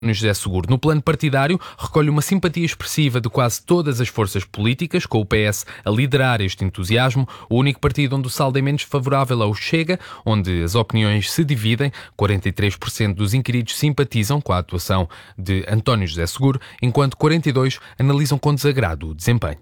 José Seguro. No plano partidário, recolhe uma simpatia expressiva de quase todas as forças políticas, com o PS a liderar este entusiasmo. O único partido onde o saldo é menos favorável é o Chega, onde as opiniões se dividem. 43% dos inquiridos simpatizam com a atuação de António José Seguro, enquanto 42% analisam com desagrado o desempenho.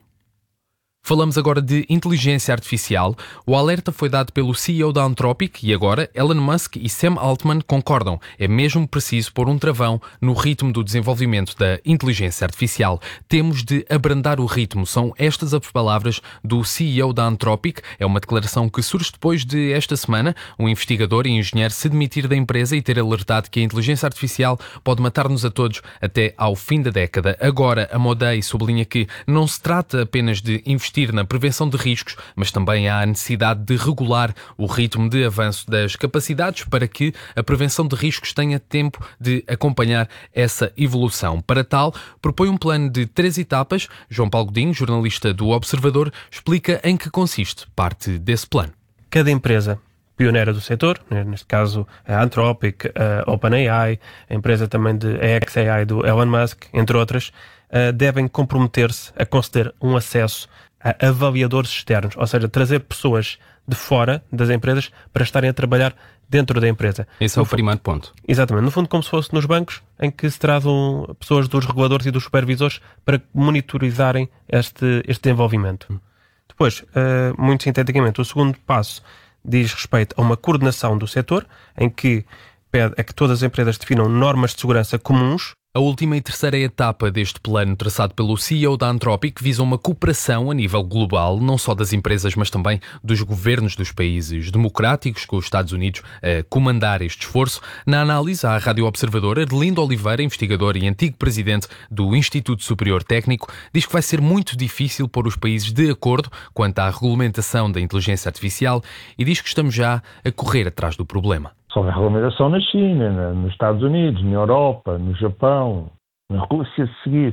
Falamos agora de inteligência artificial. O alerta foi dado pelo CEO da Anthropic e agora Elon Musk e Sam Altman concordam. É mesmo preciso pôr um travão no ritmo do desenvolvimento da inteligência artificial. Temos de abrandar o ritmo. São estas as palavras do CEO da Anthropic. É uma declaração que surge depois de, esta semana, um investigador e engenheiro se demitir da empresa e ter alertado que a inteligência artificial pode matar-nos a todos até ao fim da década. Agora, a Modei sublinha que não se trata apenas de investir na prevenção de riscos, mas também há a necessidade de regular o ritmo de avanço das capacidades para que a prevenção de riscos tenha tempo de acompanhar essa evolução. Para tal, propõe um plano de 3 etapas. João Paulo Godinho, jornalista do Observador, explica em que consiste parte desse plano. Cada empresa pioneira do setor, neste caso a Anthropic, a OpenAI, a empresa também de xAI do Elon Musk, entre outras, devem comprometer-se a conceder um acesso a avaliadores externos, ou seja, trazer pessoas de fora das empresas para estarem a trabalhar dentro da empresa. Esse é o primeiro ponto. Exatamente. No fundo, como se fosse nos bancos, em que se trazem pessoas dos reguladores e dos supervisores para monitorizarem este desenvolvimento. Depois, muito sinteticamente, o segundo passo diz respeito a uma coordenação do setor, em que pede a que todas as empresas definam normas de segurança comuns. A última e terceira etapa deste plano traçado pelo CEO da Anthropic visa uma cooperação a nível global, não só das empresas, mas também dos governos dos países democráticos, com os Estados Unidos a comandar este esforço. Na análise à Rádio Observador, Arlindo Oliveira, investigador e antigo presidente do Instituto Superior Técnico, diz que vai ser muito difícil pôr os países de acordo quanto à regulamentação da inteligência artificial e diz que estamos já a correr atrás do problema. Só houver regulamentação na China, nos Estados Unidos, na Europa, no Japão, na Rússia, se seguir,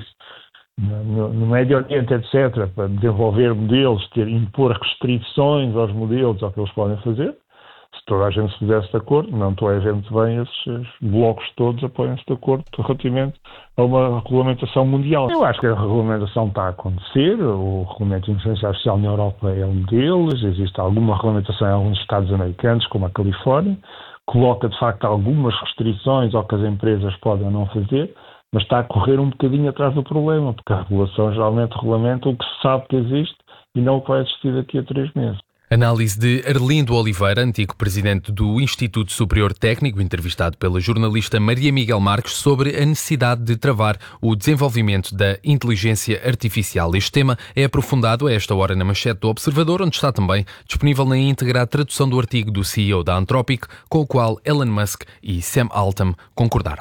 no Médio Oriente, etc., para desenvolver modelos, impor restrições aos modelos, ao que eles podem fazer. Se toda a gente se pusesse de acordo, não estou a ver muito bem esses blocos todos apoiam-se de acordo relativamente a uma regulamentação mundial. Eu acho que a regulamentação está a acontecer, o regulamento de inteligência artificial na Europa é um deles, existe alguma regulamentação em alguns estados americanos, como a Califórnia, coloca de facto algumas restrições ao que as empresas podem ou não fazer, mas está a correr um bocadinho atrás do problema, porque a regulação geralmente regulamenta o que se sabe que existe e não o que vai existir daqui a 3 meses. Análise de Arlindo Oliveira, antigo presidente do Instituto Superior Técnico, entrevistado pela jornalista Maria Miguel Marques, sobre a necessidade de travar o desenvolvimento da inteligência artificial. Este tema é aprofundado a esta hora na manchete do Observador, onde está também disponível na íntegra a tradução do artigo do CEO da Anthropic, com o qual Elon Musk e Sam Altman concordaram.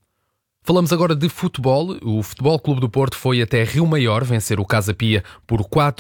Falamos agora de futebol. O Futebol Clube do Porto foi até Rio Maior vencer o Casa Pia por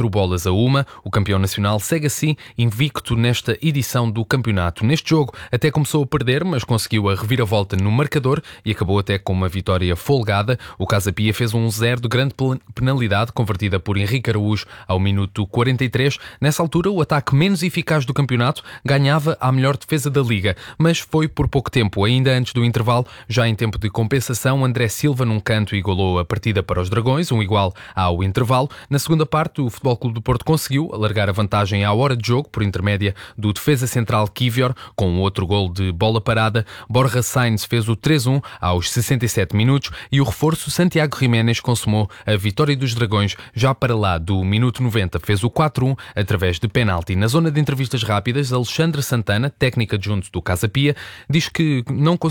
4-1. O campeão nacional segue assim invicto nesta edição do campeonato. Neste jogo até começou a perder, mas conseguiu a reviravolta no marcador e acabou até com uma vitória folgada. O Casa Pia fez 1-0 de grande penalidade, convertida por Henrique Araújo ao minuto 43. Nessa altura, o ataque menos eficaz do campeonato ganhava a melhor defesa da Liga, mas foi por pouco tempo. Ainda antes do intervalo, já em tempo de compensação, André Silva num canto igualou a partida para os Dragões, um igual ao intervalo. Na segunda parte, o Futebol Clube do Porto conseguiu alargar a vantagem à hora de jogo por intermédia do defesa central Kivior, com outro gol de bola parada. Borja Sainz fez o 3-1 aos 67 minutos e o reforço Santiago Jiménez consumou a vitória dos Dragões já para lá do minuto 90. Fez o 4-1 através de penalti. Na zona de entrevistas rápidas, Alexandre Santana, técnico adjunto do Casa Pia, diz que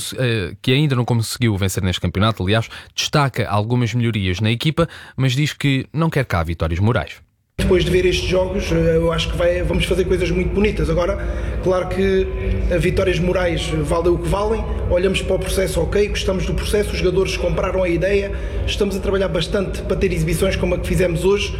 ainda não conseguiu vencer neste campeonato. Aliás, destaca algumas melhorias na equipa, mas diz que não quer cá vitórias morais. Depois de ver estes jogos, eu acho que vamos fazer coisas muito bonitas. Agora, claro que vitórias morais valem o que valem, olhamos para o processo, ok, gostamos do processo, os jogadores compraram a ideia, estamos a trabalhar bastante para ter exibições como a que fizemos hoje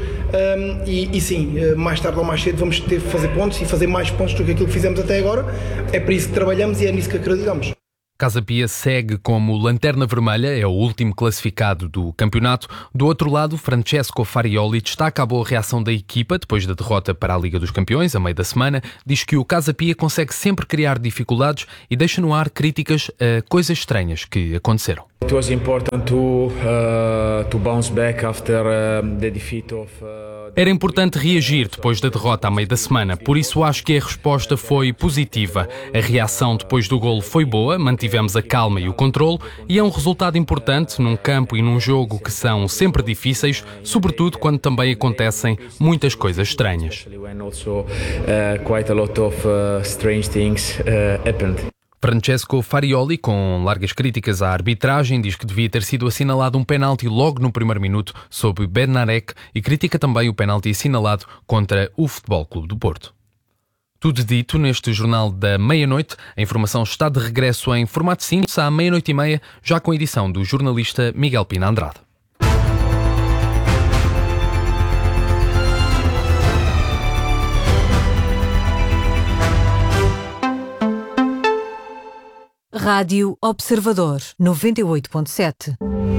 e sim, mais tarde ou mais cedo vamos ter que fazer pontos e fazer mais pontos do que aquilo que fizemos até agora. É para isso que trabalhamos e é nisso que acreditamos. Casa Pia segue como lanterna vermelha, é o último classificado do campeonato. Do outro lado, Francesco Farioli destaca a boa reação da equipa depois da derrota para a Liga dos Campeões, a meio da semana. Diz que o Casa Pia consegue sempre criar dificuldades e deixa no ar críticas a coisas estranhas que aconteceram. It was important to bounce back after the defeat of Era importante reagir depois da derrota à meio da semana, por isso acho que a resposta foi positiva. A reação depois do golo foi boa, mantivemos a calma e o controle, e é um resultado importante num campo e num jogo que são sempre difíceis, sobretudo quando também acontecem muitas coisas estranhas. Francesco Farioli, com largas críticas à arbitragem, diz que devia ter sido assinalado um penalti logo no primeiro minuto sob Bednarek e critica também o penalti assinalado contra o Futebol Clube do Porto. Tudo dito neste Jornal da Meia-Noite. A informação está de regresso em formato simples à 00:30, já com a edição do jornalista Miguel Pina Andrade. Rádio Observador 98.7.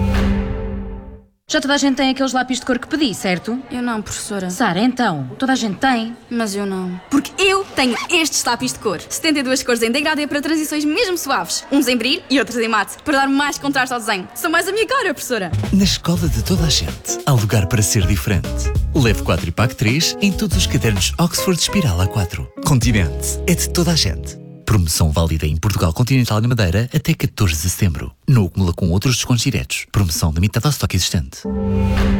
Já toda a gente tem aqueles lápis de cor que pedi, certo? Eu não, professora. Sara, então, toda a gente tem. Mas eu não. Porque eu tenho estes lápis de cor. 72 cores em degradê para transições mesmo suaves. Uns em brilho e outros em mate, para dar mais contraste ao desenho. São mais a minha cara, professora. Na escola de toda a gente, há lugar para ser diferente. Leve 4 e pague 3 em todos os cadernos Oxford Espiral A4. Continente é de toda a gente. Promoção válida em Portugal Continental e Madeira até 14 de setembro. Não acumula com outros descontos diretos. Promoção limitada ao estoque existente.